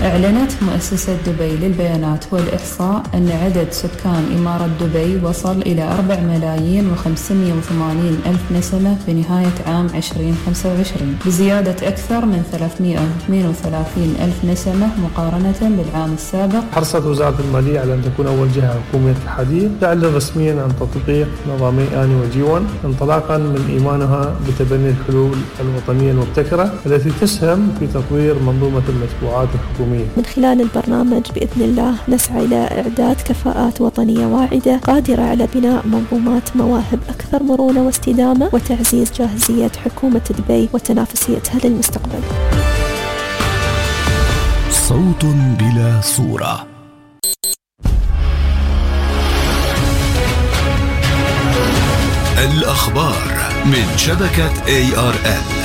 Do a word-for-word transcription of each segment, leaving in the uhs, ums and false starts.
أعلنت مؤسسة دبي للبيانات والإحصاء أن عدد سكان إمارة دبي وصل إلى أربعة ملايين وخمسمائة وثمانين ألف نسمة بنهاية عام عشرين خمسة وعشرين، بزيادة أكثر من ثلاثمائة وثمانية وثلاثين ألف نسمة مقارنة بالعام السابق. حرصت وزارة المالية على أن تكون أول جهة حكومية الحديث تعلن رسميا عن تطبيق نظامي آني وجيون انطلاقا من إيمانها بتبني الحلول الوطنية المبتكرة التي تسهم في تطوير منظومة المدفوعات الحكومية. من خلال البرنامج بإذن الله نسعى إلى إعداد كفاءات وطنية واعدة قادرة على بناء منظومات مواهب أكثر مرونة واستدامة وتعزيز جاهزية حكومة دبي وتنافسيتها للمستقبل. صوت بلا صورة. الأخبار من شبكة إيه آر إل.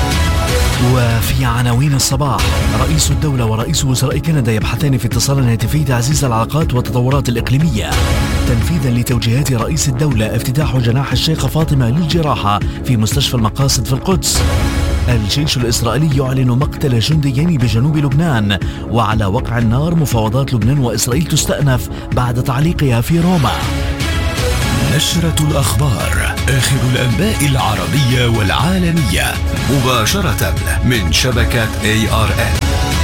وفي عناوين الصباح: رئيس الدولة ورئيس وزراء كندا يبحثان في اتصال هاتفي تعزيز العلاقات والتطورات الإقليمية. تنفيذا لتوجيهات رئيس الدولة افتتاح جناح الشيخة فاطمة للجراحة في مستشفى المقاصد في القدس. الجيش الإسرائيلي يعلن مقتل جنديين بجنوب لبنان. وعلى وقع النار مفاوضات لبنان وإسرائيل تستأنف بعد تعليقها في روما. نشرة الأخبار، آخر الأنباء العربية والعالمية مباشرة من شبكة إيه آر إل.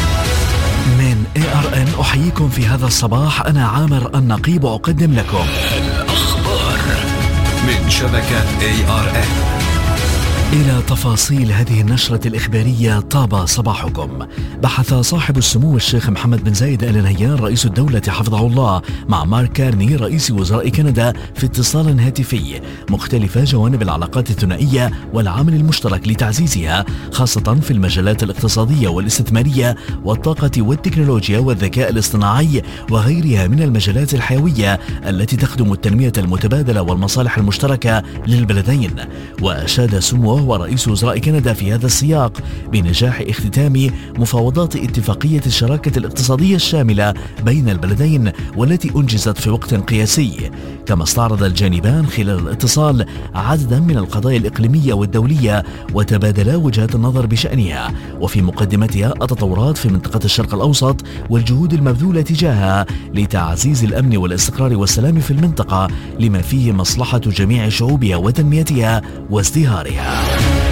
من إيه آر إل أحييكم في هذا الصباح، أنا عامر النقيب أقدم لكم الأخبار من شبكة إيه آر إل. إلى تفاصيل هذه النشرة الإخبارية طاب صباحكم. بحث صاحب السمو الشيخ محمد بن زايد آل نهيان رئيس الدولة حفظه الله مع مارك كارني رئيس وزراء كندا في اتصال هاتفي مختلف جوانب العلاقات الثنائية والعمل المشترك لتعزيزها، خاصة في المجالات الاقتصادية والاستثمارية والطاقة والتكنولوجيا والذكاء الاصطناعي وغيرها من المجالات الحيوية التي تخدم التنمية المتبادلة والمصالح المشتركة للبلدين. وأشاد سموه ورئيس وزراء كندا في هذا السياق بنجاح اختتام مفاوضات اتفاقية الشراكة الاقتصادية الشاملة بين البلدين والتي أنجزت في وقت قياسي. كما استعرض الجانبان خلال الاتصال عددا من القضايا الإقليمية والدولية وتبادلا وجهات النظر بشأنها، وفي مقدمتها التطورات في منطقة الشرق الأوسط والجهود المبذولة تجاهها لتعزيز الأمن والاستقرار والسلام في المنطقة لما فيه مصلحة جميع شعوبها وتنميتها وازدهارها.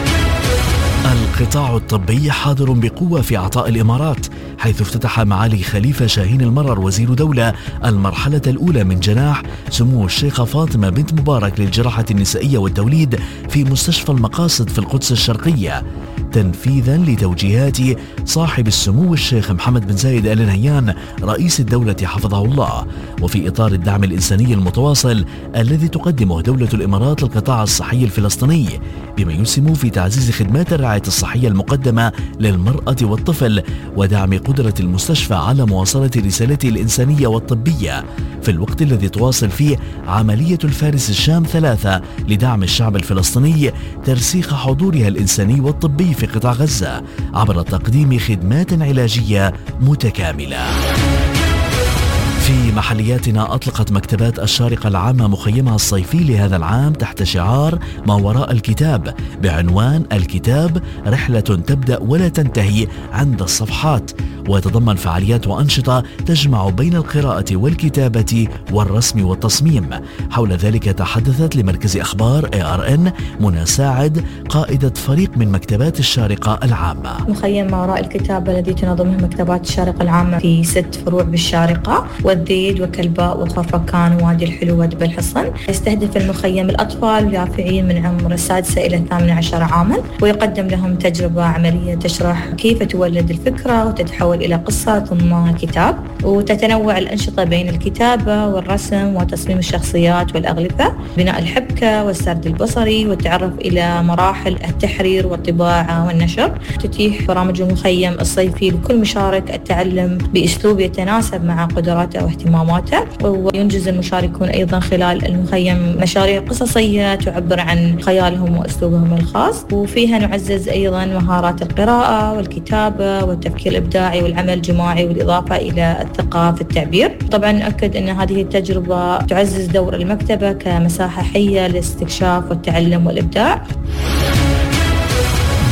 القطاع الطبي حاضر بقوة في عطاء الإمارات، حيث افتتح معالي خليفة شاهين المرر وزير دولة المرحلة الأولى من جناح سمو الشيخة فاطمة بنت مبارك للجراحة النسائية والتوليد في مستشفى المقاصد في القدس الشرقية، تنفيذا لتوجيهات صاحب السمو الشيخ محمد بن زايد آل نهيان رئيس الدولة حفظه الله، وفي إطار الدعم الإنساني المتواصل الذي تقدمه دولة الإمارات للقطاع الصحي الفلسطيني، بما يسهم في تعزيز خدمات الرعاية الصحية المقدمة للمرأة والطفل ودعم قدرة المستشفى على مواصلة رسالته الإنسانية والطبية في الوقت الذي تواصل فيه عملية الفارس الشام ثلاثة لدعم الشعب الفلسطيني ترسيخ حضورها الإنساني والطبي في قطاع غزة عبر تقديم خدمات علاجية متكاملة. في محلياتنا أطلقت مكتبات الشارقة العامة مخيمها الصيفي لهذا العام تحت شعار ما وراء الكتاب بعنوان الكتاب رحلة تبدأ ولا تنتهي عند الصفحات، ويتضمن فعاليات وأنشطة تجمع بين القراءة والكتابة والرسم والتصميم. حول ذلك تحدثت لمركز أخبار إيه آر إن منى ساعد قائدة فريق من مكتبات الشارقة العامة. مخيم ما وراء الكتاب الذي تنظمه مكتبات الشارقة العامة في ست فروع بالشارقة والذيد وكلباء وخرفكان ووادي الحلو ودب الحصن. يستهدف المخيم الأطفال واليافعين من عمر السادسة إلى الثامنة عشر عاما، ويقدم لهم تجربة عملية تشرح كيف تولد الفكرة وتتحول إلى قصة ثم كتاب، وتتنوع الأنشطة بين الكتابة والرسم وتصميم الشخصيات والأغلفة، بناء الحبكة والسرد البصري والتعرف إلى مراحل التحرير والطباعة والنشر. تتيح برامج المخيم الصيفي لكل مشارك التعلم بأسلوب يتناسب مع قدراته واهتماماته، وينجز المشاركون أيضا خلال المخيم مشاريع قصصية تعبر عن خيالهم وأسلوبهم الخاص، وفيها نعزز أيضا مهارات القراءة والكتابة والتفكير الإبداعي والعمل الجماعي والإضافة إلى الثقة في التعبير. طبعا نؤكد أن هذه التجربة تعزز دور المكتبة كمساحة حية للاستكشاف والتعلم والإبداع. نواصل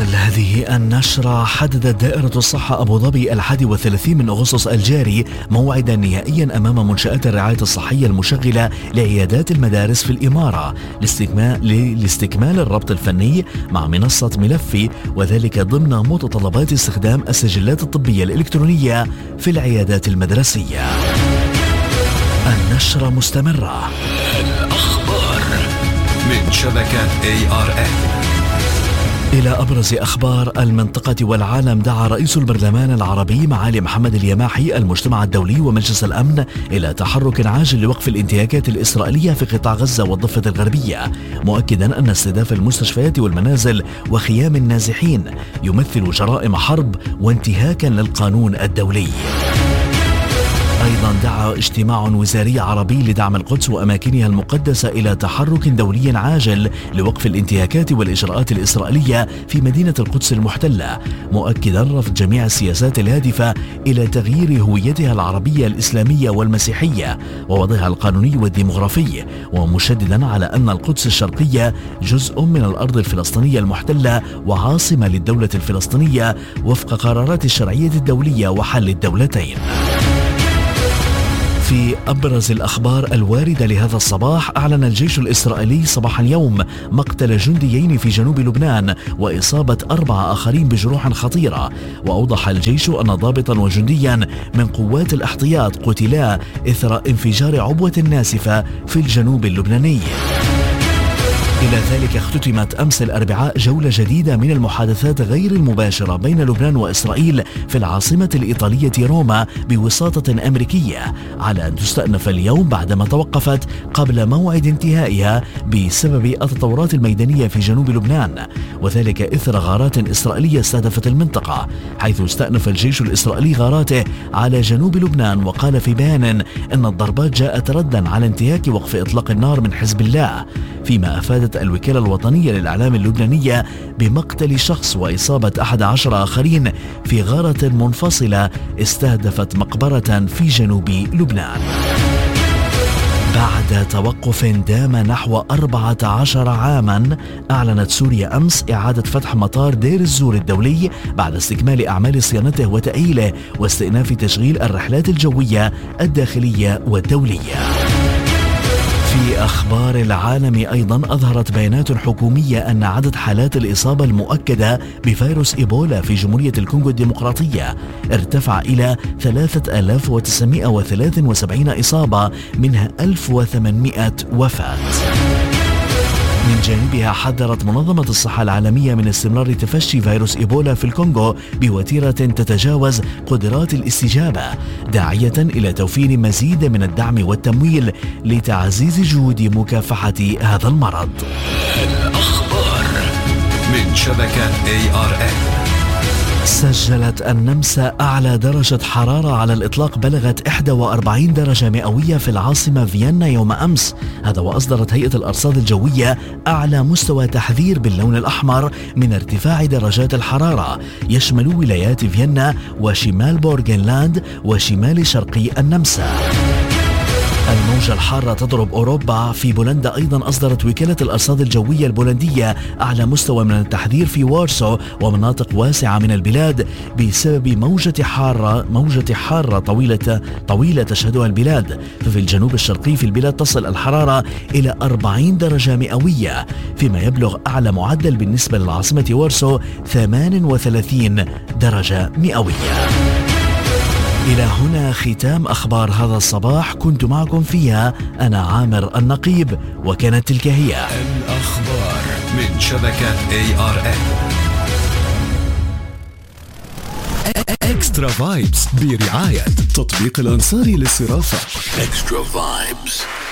نواصل هذه النشرة. حددت دائرة الصحة أبو ظبي الحادي والثلاثين من أغسطس الجاري موعدا نهائيا أمام منشآت الرعاية الصحية المشغلة لعيادات المدارس في الإمارة لاستكمال, لاستكمال الربط الفني مع منصة ملفي، وذلك ضمن متطلبات استخدام السجلات الطبية الإلكترونية في العيادات المدرسية. النشرة مستمرة. الأخبار من شبكة إيه آر إل. إلى أبرز أخبار المنطقة والعالم. دعا رئيس البرلمان العربي معالي محمد اليماحي المجتمع الدولي ومجلس الأمن إلى تحرك عاجل لوقف الانتهاكات الإسرائيلية في قطاع غزة والضفة الغربية، مؤكدا أن استهداف المستشفيات والمنازل وخيام النازحين يمثل جرائم حرب وانتهاكا للقانون الدولي. أيضا دعا اجتماع وزاري عربي لدعم القدس وأماكنها المقدسة إلى تحرك دولي عاجل لوقف الانتهاكات والإجراءات الإسرائيلية في مدينة القدس المحتلة، مؤكدا رفض جميع السياسات الهادفة إلى تغيير هويتها العربية الإسلامية والمسيحية ووضعها القانوني والديمغرافي، ومشددا على أن القدس الشرقية جزء من الأرض الفلسطينية المحتلة وعاصمة للدولة الفلسطينية وفق قرارات الشرعية الدولية وحل الدولتين. في أبرز الأخبار الواردة لهذا الصباح، أعلن الجيش الإسرائيلي صباح اليوم مقتل جنديين في جنوب لبنان وإصابة أربعة آخرين بجروح خطيرة، وأوضح الجيش أن ضابطا وجنديا من قوات الاحتياط قتلا إثر انفجار عبوة ناسفة في الجنوب اللبناني. إلى ذلك اختتمت أمس الأربعاء جولة جديدة من المحادثات غير المباشرة بين لبنان وإسرائيل في العاصمة الإيطالية روما بوساطة أمريكية، على أن تستأنف اليوم بعدما توقفت قبل موعد انتهائها بسبب التطورات الميدانية في جنوب لبنان، وذلك إثر غارات إسرائيلية استهدفت المنطقة، حيث استأنف الجيش الإسرائيلي غاراته على جنوب لبنان، وقال في بيان أن الضربات جاءت ردا على انتهاك وقف إطلاق النار من حزب الله، فيما أفادت الوكالة الوطنية للإعلام اللبنانية بمقتل شخص وإصابة أحد عشر آخرين في غارة منفصلة استهدفت مقبرة في جنوب لبنان. بعد توقف دام نحو أربعة عشر عاما، أعلنت سوريا أمس إعادة فتح مطار دير الزور الدولي بعد استكمال أعمال صيانته وتأهيله واستئناف تشغيل الرحلات الجوية الداخلية والدولية. في أخبار العالم أيضا، أظهرت بيانات حكومية أن عدد حالات الإصابة المؤكدة بفيروس إيبولا في جمهورية الكونغو الديمقراطية ارتفع إلى ثلاثة آلاف وتسعمائة وثلاثة وسبعين إصابة، منها ألف وثمانمائة وفاة. من جانبها حذرت منظمة الصحة العالمية من استمرار تفشي فيروس إيبولا في الكونغو بوتيرة تتجاوز قدرات الاستجابة، داعية إلى توفير مزيد من الدعم والتمويل لتعزيز جهود مكافحة هذا المرض. الأخبار من شبكة إيه آر إل. سجلت النمسا أعلى درجة حرارة على الإطلاق بلغت إحدى وأربعين درجة مئوية في العاصمة فيينا يوم أمس، هذا وأصدرت هيئة الأرصاد الجوية أعلى مستوى تحذير باللون الأحمر من ارتفاع درجات الحرارة، يشمل ولايات فيينا وشمال بورغنلاند وشمال شرقي النمسا. الموجة الحارة تضرب أوروبا. في بولندا أيضا أصدرت وكالة الأرصاد الجوية البولندية أعلى مستوى من التحذير في وارسو ومناطق واسعة من البلاد بسبب موجة حارة موجة حارة طويلة طويلة تشهدها البلاد. ففي الجنوب الشرقي في البلاد تصل الحرارة إلى أربعين درجة مئوية، فيما يبلغ أعلى معدل بالنسبة للعاصمة وارسو ثمانية وثلاثين درجة مئوية. إلى هنا ختام أخبار هذا الصباح، كنت معكم فيها أنا عامر النقيب، وكانت تلك هي الأخبار من شبكة إيه آر إل. إكسترا فايبس برعاية تطبيق الأنصاري للصرافة. إكسترا فايبس.